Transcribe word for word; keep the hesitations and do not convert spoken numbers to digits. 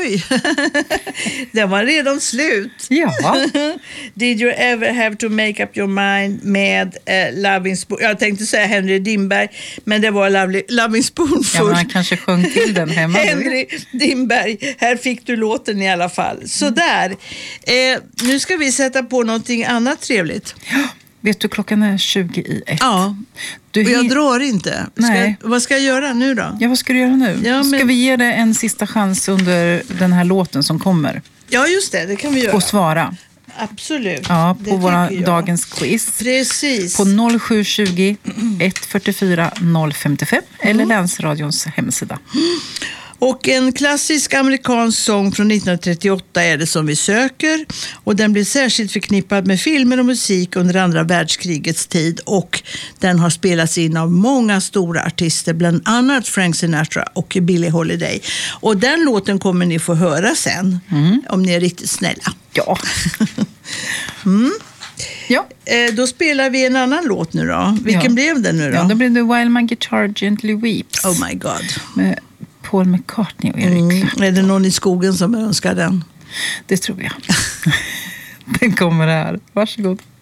Oj, det var redan slut. Ja. Did you ever have to make up your mind med eh, Loving Spoon? Jag tänkte säga Henry Dimberg, men det var Lovely, Loving Spoonful. Ja, men han kanske sjöng till den hemma. Henry Dimberg, här fick du låten i alla fall. Så där. Eh, nu ska vi sätta på någonting annat trevligt. Ja. Vet du, klockan är tjugo i ett. Ja, du och jag hin- drar inte. Nej. Ska, vad ska jag göra nu då? Ja, vad ska du göra nu? Ja, men... Ska vi ge dig en sista chans under den här låten som kommer? Ja, just det. Det kan vi göra. Och svara. Absolut. Ja, på det våra tycker jag. dagens quiz. Precis. På noll sju tjugo, ett fyrtiofyra, noll femtiofem Mm. eller Länsradions hemsida. Och en klassisk amerikansk sång från nittonhundratrettioåtta är det som vi söker. Och den blir särskilt förknippad med filmer och musik under andra världskrigets tid. Och den har spelats in av många stora artister, bland annat Frank Sinatra och Billie Holiday. Och den låten kommer ni få höra sen, mm. om ni är riktigt snälla. Ja. mm. Ja. Eh, då spelar vi en annan låt nu då. Vilken ja. blev det nu då? Ja, då blev det While My Guitar Gently Weeps. Oh my God. Med Paul McCartney och Eric Mm. Clapton. Är det någon i skogen som önskar den? Det tror jag. Den kommer här. Varsågod.